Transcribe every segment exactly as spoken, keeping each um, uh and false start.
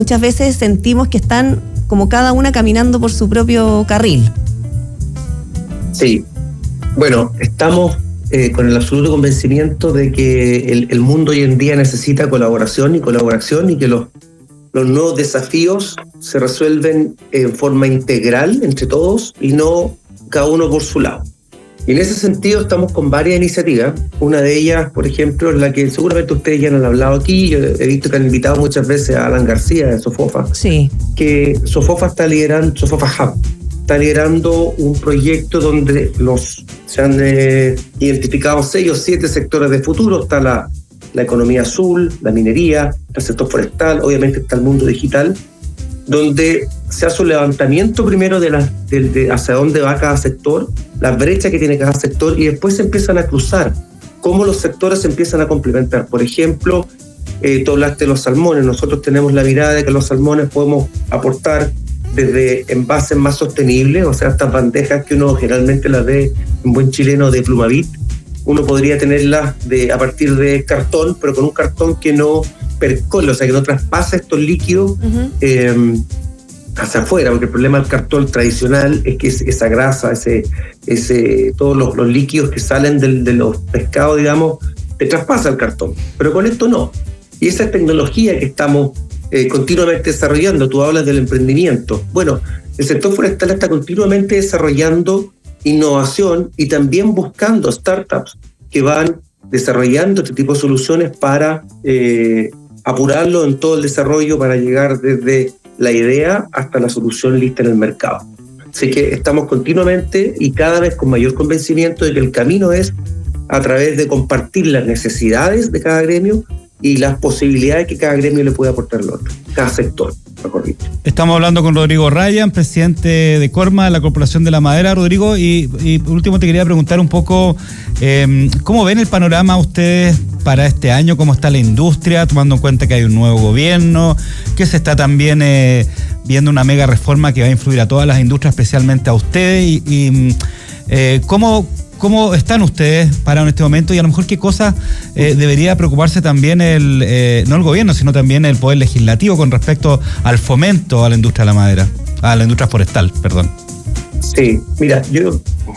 muchas veces sentimos que están como cada una caminando por su propio carril. Sí, bueno, estamos eh, con el absoluto convencimiento de que el, el mundo hoy en día necesita colaboración y colaboración y que los, los nuevos desafíos se resuelven en forma integral entre todos y no cada uno por su lado. Y en ese sentido estamos con varias iniciativas. Una de ellas, por ejemplo, es la que seguramente ustedes ya han hablado aquí. Yo he visto que han invitado muchas veces a Alan García de Sofofa. Sí. Que Sofofa está liderando, Sofofa Hub, está liderando un proyecto donde los, se han eh, identificado seis o siete sectores de futuro. Está la, la economía azul, la minería, el sector forestal, obviamente está el mundo digital, donde se hace un levantamiento primero de, la, de, de hacia dónde va cada sector, las brechas que tiene cada sector, y después se empiezan a cruzar, cómo los sectores se empiezan a complementar. Por ejemplo, eh, tú hablaste de los salmones. Nosotros tenemos la mirada de que los salmones podemos aportar desde envases más sostenibles, o sea, estas bandejas que uno generalmente las ve en buen chileno de Plumavit, uno podría tenerlas de, a partir de cartón, pero con un cartón que no percole, o sea, que no traspase estos líquidos uh-huh. eh, hacia afuera, porque el problema del cartón tradicional es que esa grasa, ese, ese, todos los, los líquidos que salen del, de los pescados, digamos, te traspasa el cartón, pero con esto no. Y esa es tecnología que estamos eh, continuamente desarrollando. Tú hablas del emprendimiento. Bueno, el sector forestal está continuamente desarrollando innovación y también buscando startups que van desarrollando este tipo de soluciones para eh, apurarlo en todo el desarrollo para llegar desde la idea hasta la solución lista en el mercado. Así que estamos continuamente y cada vez con mayor convencimiento de que el camino es a través de compartir las necesidades de cada gremio y las posibilidades que cada gremio le puede aportar al otro, cada sector. Estamos hablando con Rodrigo Ryan, presidente de Corma, de la Corporación de la Madera. Rodrigo, y, y por último te quería preguntar un poco eh, ¿cómo ven el panorama ustedes para este año? ¿Cómo está la industria, tomando en cuenta que hay un nuevo gobierno, que se está también eh, viendo una mega reforma que va a influir a todas las industrias, especialmente a ustedes? Y, y eh, ¿cómo ¿Cómo están ustedes parados en este momento? Y a lo mejor qué cosas eh, debería preocuparse también el eh, no el gobierno, sino también el poder legislativo con respecto al fomento a la industria de la madera, a la industria forestal, perdón. Sí, mira, yo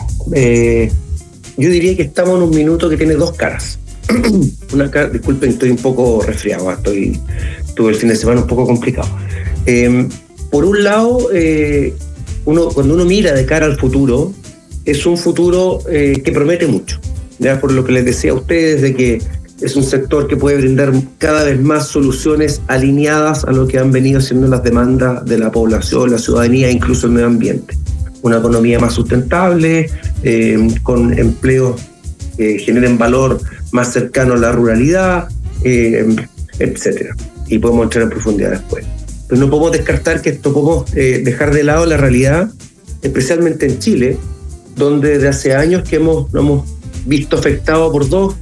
eh, yo diría que estamos en un minuto que tiene dos caras. Una cara, disculpen, estoy un poco resfriado, estoy tuve el fin de semana un poco complicado. Eh, por un lado, eh, uno cuando uno mira de cara al futuro, es un futuro eh, que promete mucho, ya por lo que les decía a ustedes de que es un sector que puede brindar cada vez más soluciones alineadas a lo que han venido siendo las demandas de la población, la ciudadanía, incluso el medio ambiente. Una economía más sustentable, eh, con empleos que generen valor más cercano a la ruralidad, eh, etcétera. Y podemos entrar en profundidad después. Pero no podemos descartar que esto podemos eh, dejar de lado la realidad, especialmente en Chile, donde desde hace años que hemos, nos hemos visto afectados por dos,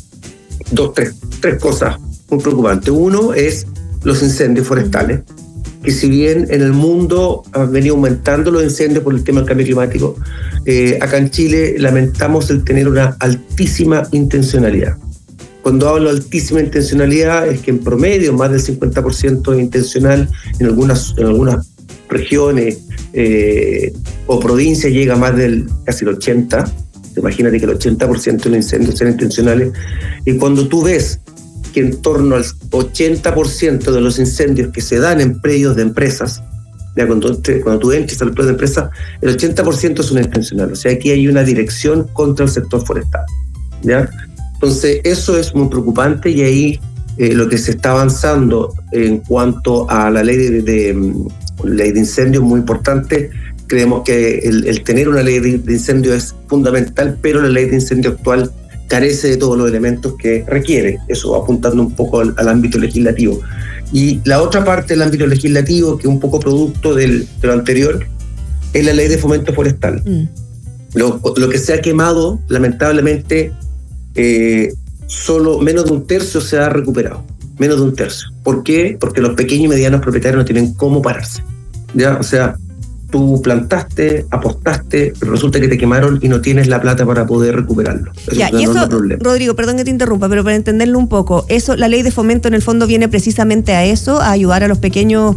dos tres, tres cosas muy preocupantes. Uno es los incendios forestales, que si bien en el mundo han venido aumentando los incendios por el tema del cambio climático, eh, acá en Chile lamentamos el tener una altísima intencionalidad. Cuando hablo de altísima intencionalidad es que en promedio más del cincuenta por ciento es intencional, en algunas, en algunas regiones eh, o provincias llega más del casi el ochenta por ciento. Imagínate que el ochenta por ciento de los incendios sean intencionales. Y cuando tú ves que en torno al ochenta por ciento de los incendios que se dan en predios de empresas, ya cuando, cuando tú entras al predio de empresa, el ochenta por ciento es una intencional. O sea, aquí hay una dirección contra el sector forestal, ¿ya? Entonces, eso es muy preocupante y ahí eh, lo que se está avanzando en cuanto a la ley de, de, ley de incendios es muy importante. Creemos que el, el tener una ley de, de incendios es fundamental, pero la ley de incendio actual carece de todos los elementos que requiere. Eso apuntando un poco al, al ámbito legislativo. Y la otra parte del ámbito legislativo, que es un poco producto del, de lo anterior, es la ley de fomento forestal. Mm. Lo, lo que se ha quemado, lamentablemente, eh, solo menos de un tercio se ha recuperado. Menos de un tercio. ¿Por qué? Porque los pequeños y medianos propietarios no tienen cómo pararse, ¿ya? O sea, tú plantaste, apostaste, pero resulta que te quemaron y no tienes la plata para poder recuperarlo. Eso ya, es un y eso, problema. Rodrigo, perdón que te interrumpa, pero para entenderlo un poco, eso, la ley de fomento en el fondo viene precisamente a eso, a ayudar a los pequeños